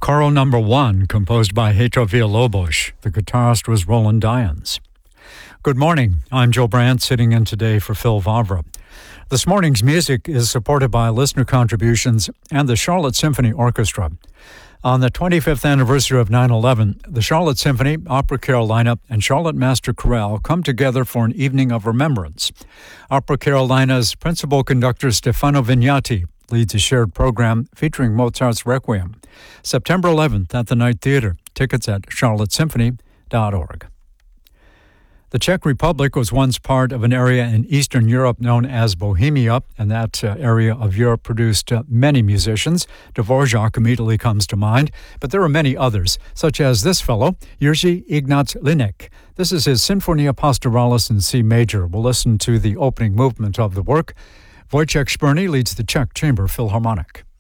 Choral Number 1, composed by Heitor Villa-Lobos. The guitarist was Roland Dyens. Good morning. I'm Joe Brandt, sitting in today for Phil Vavra. This morning's music is supported by listener contributions and the Charlotte Symphony Orchestra. On the 25th anniversary of 9/11, the Charlotte Symphony, Opera Carolina, and Charlotte Master Chorale come together for an evening of remembrance. Opera Carolina's principal conductor Stefano Vignati leads a shared program featuring Mozart's Requiem. September 11th at the Night Theater. Tickets at charlottesymphony.org. The Czech Republic was once part of an area in Eastern Europe known as Bohemia, and that area of Europe produced many musicians. Dvorak immediately comes to mind, but there are many others, such as this fellow, Jiří Ignác Linek. This is his Sinfonia Pastoralis in C major. We'll listen to the opening movement of the work. Wojciech Szperny leads the Czech Chamber Philharmonic.